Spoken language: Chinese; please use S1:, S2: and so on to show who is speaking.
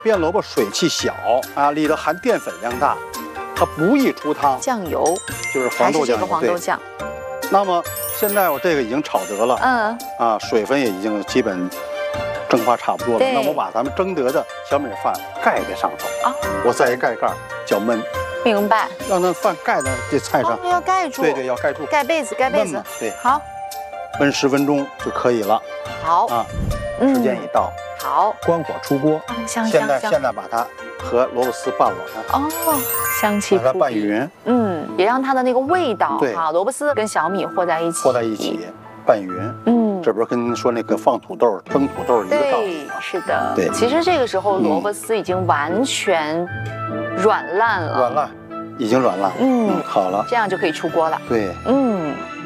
S1: 变萝卜水气小啊，里头含淀粉量大，它不易出汤。
S2: 酱油
S1: 就是黄豆酱，
S2: 还是这个黄豆酱。
S1: 那么现在我这个已经炒得了，啊，水分也已经基本蒸发差不多了。那我把咱们蒸得的小米饭盖在上头啊，我再一盖盖搅焖。
S2: 明白。
S1: 让那饭盖在这菜上，
S2: 要盖住。
S1: 对，要盖住。
S2: 盖被子，盖被子。
S1: 对，
S2: 好，
S1: 焖10分钟就可以了。
S2: 好
S1: 啊，时间一到，
S2: 好，
S1: 关火出锅。
S2: 香。
S1: 现在把它和萝卜丝拌了。
S2: 哦，香气
S1: 把它拌匀。
S2: 也让它的那个味道啊，萝卜丝跟小米和在一起，
S1: 拌匀。这不是跟您说那个放土豆、蒸土豆一个道理吗？
S2: 是的。
S1: 对，
S2: 其实这个时候萝卜丝已经完全软烂了。
S1: 已经软烂。好了，
S2: 这样就可以出锅了。
S1: 对。